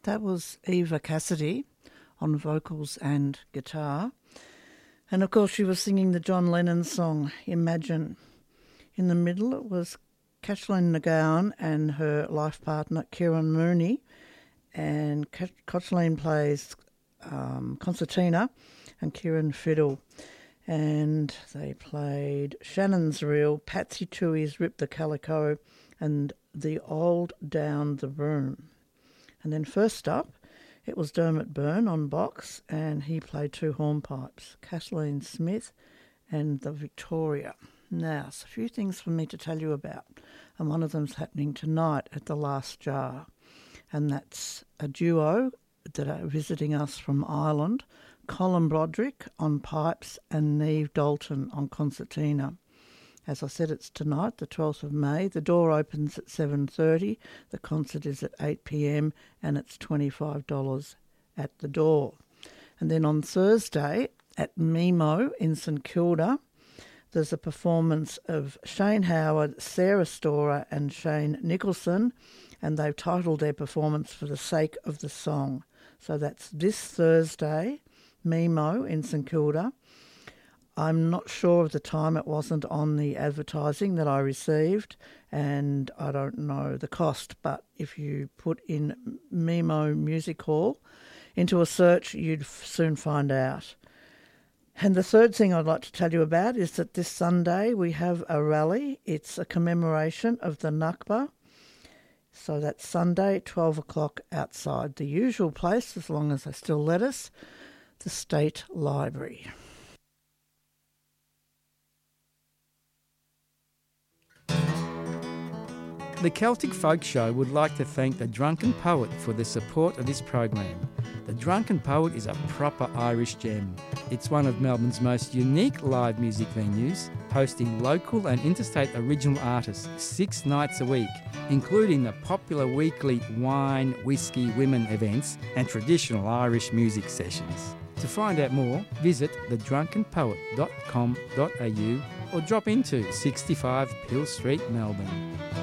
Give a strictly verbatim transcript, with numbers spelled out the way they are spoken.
That was Eva Cassidy on vocals and guitar. And of course she was singing the John Lennon song, Imagine. In the middle it was Kathleen McGowan and her life partner Kieran Mooney. And Kathleen plays um, concertina and Kieran fiddle. And they played Shannon's Reel, Patsy Toohey's Rip the Calico and The Old Down the Broom. And then first up, it was Dermot Byrne on box, and he played two hornpipes, Kathleen Smith and the Victoria. Now, it's a few things for me to tell you about, and one of them's happening tonight at the Last Jar, and that's a duo that are visiting us from Ireland, Colin Broderick on pipes and Neve Dalton on concertina. As I said, it's tonight, the twelfth of May. The door opens at seven thirty. The concert is at eight p.m. and it's twenty-five dollars at the door. And then on Thursday at Mimo in St Kilda, there's a performance of Shane Howard, Sarah Storer and Shane Nicholson, and they've titled their performance For the Sake of the Song. So that's this Thursday, Mimo in St Kilda. I'm not sure of the time, it wasn't on the advertising that I received, and I don't know the cost, but if you put in Mimo Music Hall into a search, you'd soon find out. And the third thing I'd like to tell you about is that this Sunday we have a rally. It's a commemoration of the Nakba. So that's Sunday, twelve o'clock outside the usual place, as long as they still let us, the State Library. The Celtic Folk Show would like to thank the Drunken Poet for the support of this program. The Drunken Poet is a proper Irish gem. It's one of Melbourne's most unique live music venues, hosting local and interstate original artists six nights a week, including the popular weekly wine, whiskey, women events and traditional Irish music sessions. To find out more, visit the drunken poet dot com dot a u or drop into sixty-five Peel Street, Melbourne.